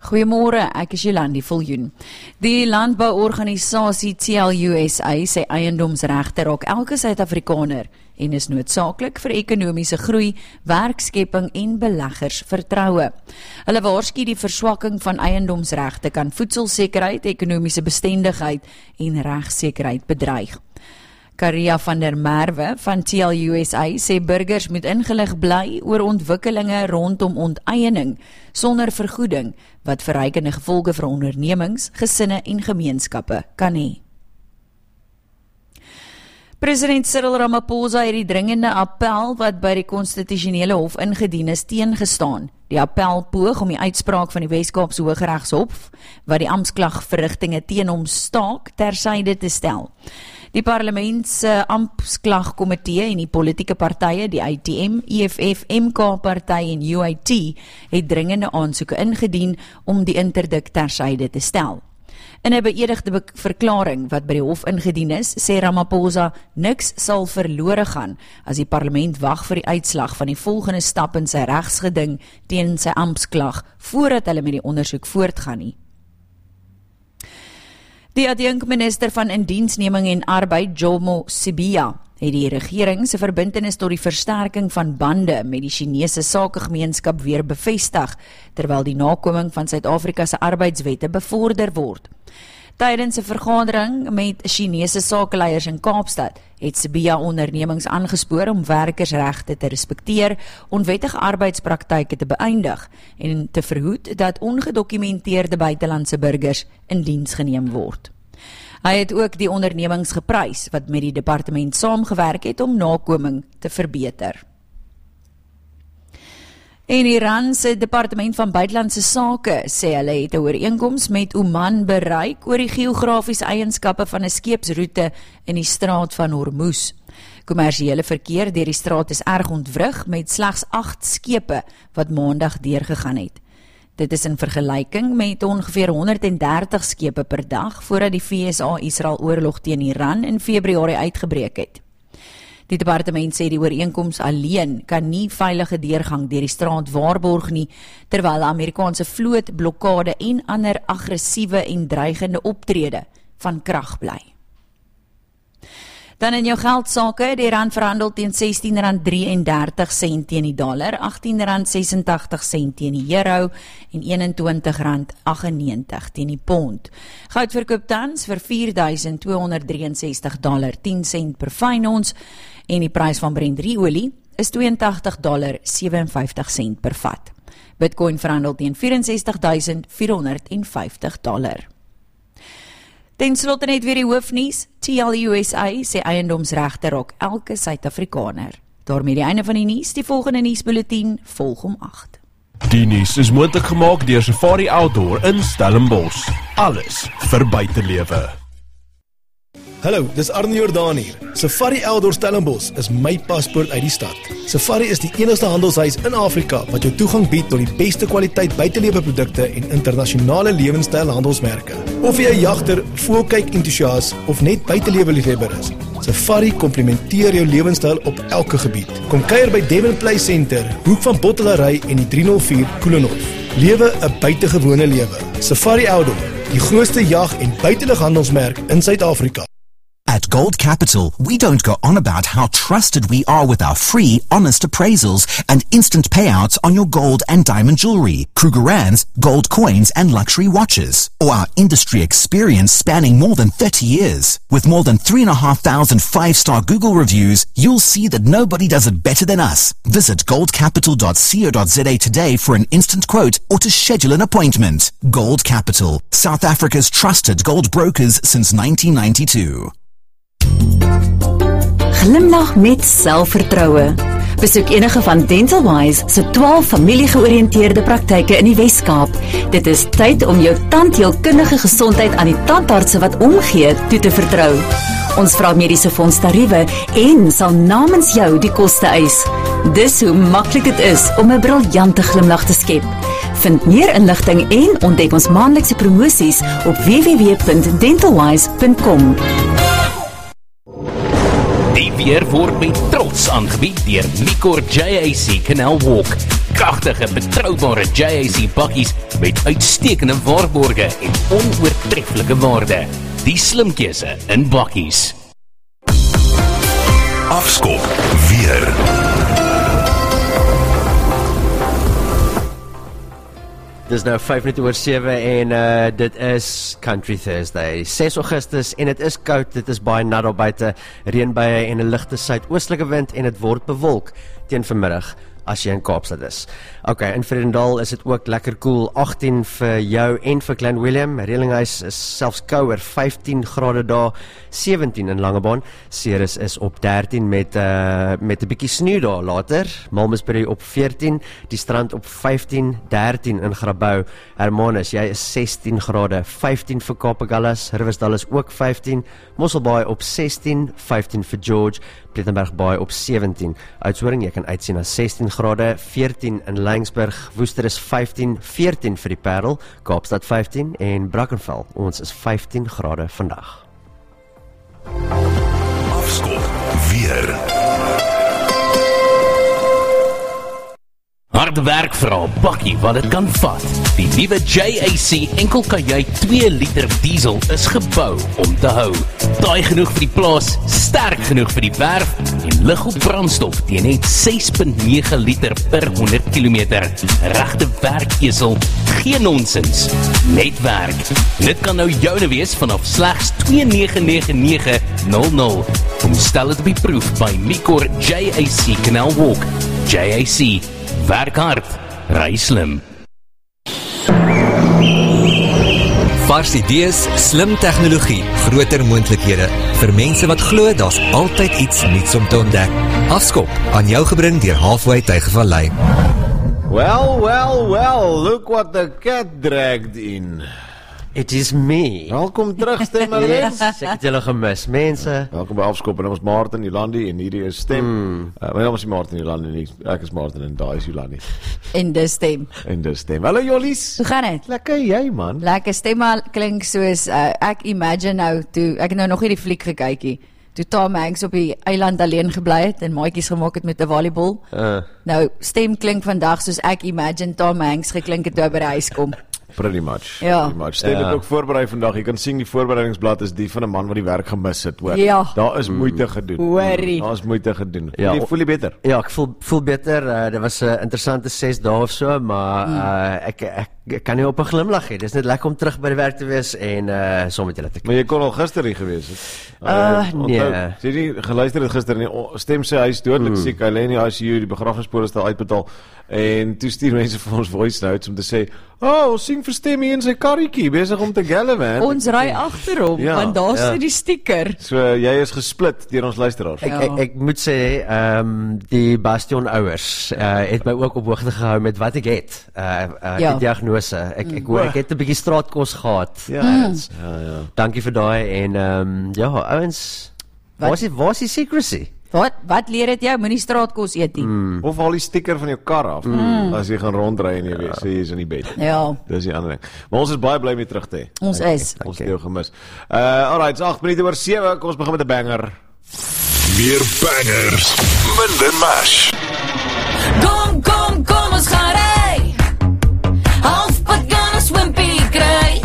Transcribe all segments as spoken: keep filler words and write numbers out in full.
Goeiemôre, ek is Jolandi Viljoen. Die landbouorganisasie T L U S A sê eiendomsregte raak elke Suid-Afrikaner en is noodsaaklik vir ekonomiese groei, werkskepping en beleggers vertroue. Hulle waarsku die verswakking van eiendomsregte kan voedselsekerheid, ekonomiese bestendigheid en regsekerheid bedreig. Karia van der Merwe van T L U S A sê burgers moet ingelig bly oor ontwikkelinge rondom onteiening sonder vergoeding wat verrykende gevolge vir ondernemings, gesinne en gemeenskappe kan hê. President Cyril Ramaphosa het die dringende appel wat by die konstitusionele hof ingedien is teengestaan. Die appel poog om die uitspraak van die Wes-Kaapse Hooggeregshof wat die amptklagverrigtinge teen hom staak tersyde te stel. Die parlementse amptklagkomitee en die politieke partye, die I T M, E F F, M K party en U I T, het dringende aansoeke ingedien om die interdik tersyde te stel. In 'n beëdigde verklaring wat by die hof ingedien is, sê Ramaphosa niks sal verlore gaan as die parlement wag vir die uitslag van die volgende stap in sy regsgeding teen sy amptklag voordat hulle met die ondersoek voortgaan nie. Die adjunkminister van Indiensneming en Arbeid, Jomo Sibiya, het die regering se verbintenis tot die versterking van bande met die Chinese sakegemeenskap weer bevestig, terwyl die nakoming van Suid-Afrika se arbeidswette bevorder word. Tydens 'n vergadering met Chinese sakeleiers in Kaapstad, het Sibiya ondernemings aangespoor om werkersregte te respekteer, onwettige arbeidspraktyke te beëindig en te verhoed dat ongedokumenteerde buitelandse burgers in diens geneem word. Hy het ook die ondernemings geprys wat met die departement saamgewerk het om nakoming te verbeter. En Iran se departement van buitelandse sake sê hulle het 'n ooreenkoms met Oman bereik oor die geografiese eienskappe van 'n skeepsroete in die straat van Hormuz. Kommersiële verkeer deur die straat is erg ontwrig met slegs agt skepe wat maandag deurgegaan het. Dit is in vergelyking met ongeveer honderddertig skepe per dag voordat die V S A-Israel oorlog teen Iran in Februarie uitgebreek het. Die departement sê die ooreenkoms alleen kan nie veilige deurgang deur die straat waarborg nie, terwyl die Amerikaanse vloot, blokkade en ander aggressiewe en dreigende optrede van krag bly. Dan in jou geldsake, die rand verhandel teen sestien rand drie en dertig sent teen die dollar, agttien rand ses en tagtig sent teen die euro en een en twintig rand agt en negentig teen die pond. Goud verkoop tans vir vier duisend tweehonderd drie en sestig dollar tien sent per fyn ons en die prys van Brent olie is twee en tagtig dollar sewe en vyftig sent per vat. Bitcoin verhandel teen vyf en sestig duisend vier honderd en vyftig dollar. Ten slotte net weer die hoofnuus. T L U S A sê eiendomsregte raak elke Suid-Afrikaner. Daarmee die einde van die nuus, die volgende nuusbulletin volg om agt. Die nuus is moontlik gemaak deur Safari Outdoor in Stellenbosch. Alles vir buitelewe. Hallo, dis Arne Jordaan hier. Safari Outdoor Stellenbosch is my paspoort uit die stad. Safari is die enigste handelshuis in Afrika wat jou toegang bied tot die beste kwaliteit buiteleweprodukte en internasionale lewenstyl handelsmerke. Of jy 'n jagter, voelkyk entoesias of net buiteleweliefhebber is, Safari komplementeer jou lewenstyl op elke gebied. Kom kuier by Devon Play Center, hoek van Bottelary en die drie nul vier Koelenhof. Lewe 'n buitengewone lewe. Safari Outdoor, die grootste jag- en buitelughandelsmerk in Suid-Afrika. At Gold Capital, we don't go on about how trusted we are with our free, honest appraisals and instant payouts on your gold and diamond jewelry, Krugerrands, gold coins and luxury watches, or our industry experience spanning more than thirty years. With more than three and a half thousand five-star Google reviews, you'll see that nobody does it better than us. Visit gold capital dot co dot za today for an instant quote or to schedule an appointment. Gold Capital, South Africa's trusted gold brokers since nineteen ninety-two. Glimlag met selfvertroue. Besoek enige van DentalWise se twaalf familiegeoriënteerde praktyke in die Wes-Kaap. Dit is tyd om jou tandheelkundige gesondheid aan die tandartse wat omgee toe te vertrou. Ons vra mediese fonds tariewe en sal namens jou die koste eis. Dis hoe maklik dit is om 'n briljante glimlag te skep. Vind meer inligting en ontdek ons maandelikse promosies op w w w punt dentalwise punt com. Die weer word met trots aangebied deur Micor J A C Canal Walk. kragtige, betroubare J A C bakkies met uitstekende waarborge en onoortreffelike waarde. Die slim keuse in bakkies. Afskop weer. Dis nou vyf minute oor sewe en uh, dit is Country Thursday, ses Augustus en dit is koud, dit is baie nat daar buite, reënbuie en 'n ligte suidoostelike wind en dit word bewolk teen vanmiddag as jy in Kaapstad is. Ok, in Vredendal is dit ook lekker koel, agttien vir jou en vir Klein Willem. Reelinghuis is selfs kouer, vyftien grade daar, sewentien in Langebaan. Ceres is op dertien met uh, met 'n bietjie sneeu daar later. Malmesbury op veertien, die strand op vyftien, dertien in Grabouw. Hermanus, jy is sestien grade, vyftien vir Kaapagullas. Riversdal is ook vyftien, Mosselbaai op sestien, vyftien vir George. Plettenberg Baai op sewentien. Oudtshoorn, jy kan uitsien na sestien grade, veertien in Laingsburg, Woester is vyftien, veertien vir die Parel, Kaapstad vyftien en Brackenfell, ons is vyftien grade vandag. Afskop weer. Harde werk vir 'n bakkie wat dit kan vat. Die nuwe J A C enkel kajuit twee liter diesel is gebou om te hou. Taai genoeg vir die plaas, sterk genoeg vir die werf en lig op brandstof teen net ses komma nege liter per honderd kilometer. Regte werkesel, geen nonsens, net werk. Dit kan nou joune wees vanaf slegs twee nege nege nege nul nul. Kom stel dit op die proef by Micor J A C Canal Walk. J A C, werk hard, ry slim. Vars idees, slim tegnologie, groter moontlikhede. Vir mense wat glo daar's altyd iets nuuts om te ontdek. Afskop, aan jou gebring deur Halfway Tygervallei. Well, well, well, look what the cat dragged in. It is me. Welkom terug, Stem Marlens. Yes, ek het julle gemis, mense. Welkom by Afskop, en ons Martin Jolandi en hierdie is Stem. Mm. Uh, my naam is Martin Jolandi nie, ek is Martin en daai is Jolandi. En dis Stem. En dis Stem. Hallo Jolies. Hoe gaan dit? Lekker jy man. Lekker Stem, maar klink soos uh, ek imagine nou toe ek het nou nog nie die fliek gekykie. Toe Tom Hanks op die eiland alleen gebly het en maatjies gemaak het met 'n volleybal. Uh. Nou Stem klink vandag soos ek imagine Tom Hanks geklink het toe by die huis kom. Pretty much. Ja. Pretty much. Stem het Ja. ook voorberei vandag. Jy kan sien die voorbereidingsblad is die van 'n man wat die werk gemis het, hoor. Ja. Daar is moeite gedoen. Hoorie. Daar is moeite gedoen. Ja. Voel jy, voel jy beter? Ja, ek voel voel beter. Uh, dit was 'n uh, interessante ses dae of so, maar uh, ek, ek ek kan nie op 'n glimlag hê. Dis net lekker om terug by die werk te wees en uh saam met julle te Maar jy kon al gister hier gewees het. Uh, nee. Sê jy geluister het gister nie. Stem sê hy is dodelik mm. siek. Hy lê in die I C U, die begrafnisspore is al uitbetaal. En toe stuur mense vir ons voice notes om te sê, "Oh, ons sien vir Stem hier in sy karretjie besig om te gallivan." Ons ry agter hom, Ja, want daar ja. sit die sticker. So jy is gesplit deur ons luisteraars. Ek, ek, ek moet sê, ehm um, die Bastion ouers uh, het my ook op hoogte gehou met wat ek het. Uh, uh, Ja. die diagnose. Ek ek hoor ek het 'n bietjie straatkos gehad. Ja, Mm. ja, ja. Dankie vir daai en ehm um, ja, ouens, waar is die waar is die secrecy? Wat wat leer dit jou? Moenie straatkos eet nie. Mm. Of haal die sticker van jou kar af mm. as jy gaan rondry en jy weet, sê jy is in die bed. Ja, Dis die ander ding. Maar ons is baie bly om jou terug te hê. ons is. Ons het jou gemis. Uh alright, so agt minute oor sewe, kom ons begin met 'n banger. Meer bangers, minder mash. Kom, kom, kom ons gaan ry. Halfpad gaan ons wimpie kry.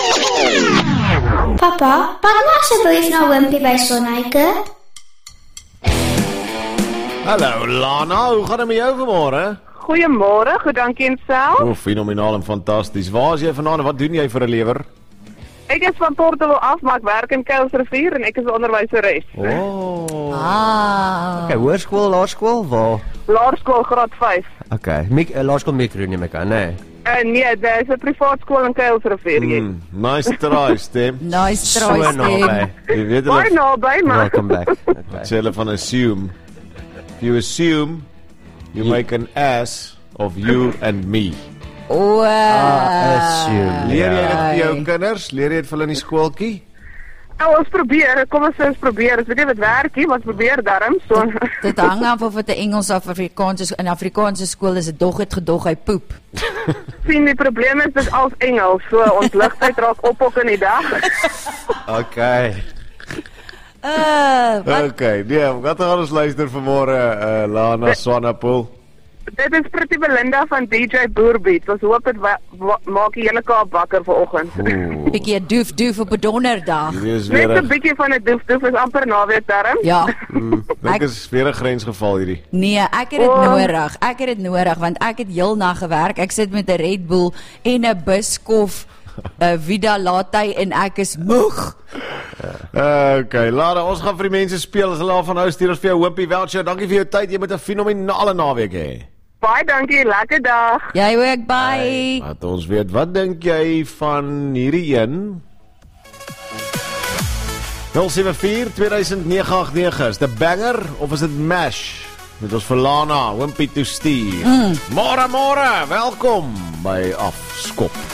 Papa, pak maar asseblief nou Wimpie by Sonnyke. Hallo Lana, hoe gaan dit met jou vanmôre? Goeiemôre, goed dankie en self. O, fenomenaal en fantasties. Waar is jy vanaand en wat doen jy vir 'n lewer? Ek is van Portable af, maar ek werk in Kuilsrivier en ek is 'n onderwyseres. Oh. Ah. Okay, hoërskool, laerskool, waar? Laerskool graad vyf. Okay, Mik uh, laerskool mikro neem ek aan, nee. En nee, dit is 'n privaat skool in Kuilsrivier. Mm, nice try, Stem. Nice So try, naby. Stem. Jy weet Baie hulle naby, maar Welcome back. Okay. sê hulle van assume. If you assume, you make an ass of you and me. O, Ah, assume. Leer jy dit vir Ai. jou kinders? Leer jy dit vir hulle in die skooltjie? nou, ons probeer, kom ons sê ons probeer. Ons weet nie wat werk nie, maar ons probeer darm so. dit hang af of dit 'n Engels of Afrikaans is. In Afrikaanse skool is dit dog het gedog hy poep. Sien, die probleem is dit als Engels, so ons ligtyd raak op ook in die dag. Okay. Uh, wat Okay, nee, wat gaan ons luister vanmôre, uh, Lana Swanepoel? Dit is Pretty Belinda van D J Boerbeat. Ons hoop dit wa- wa- maak die hele Kaap wakker vanoggend. Bietjie 'n doef doef op 'n donderdag. Hierdie is Net weer 'n bietjie van 'n doef-doef is amper naweek term. Ja. Mm, Ek- Ek is weer 'n grensgeval hierdie. Nee, ek het dit Oh. nodig. Ek het dit nodig want ek het heel nag gewerk. Ek sit met 'n Red Bull en 'n Biskof, 'n Vida Latte en ek is moeg. Uh, okay, Lara, ons gaan vir die mense speel. As hulle al van hou stuur ons vir jou hoopie voucher. Dankie vir jou tyd. Jy moet 'n fenominale naweek hê. Baie dankie, lekker dag. Jy ook, bye. Laat ons weet, wat dink jy van hierdie een? nul sewe vier twee nege agt nege, is dit 'n banger of is dit mash? Met ons vir Lana, Wimpy to stuur. Mm. Môre môre, welkom by Afskop.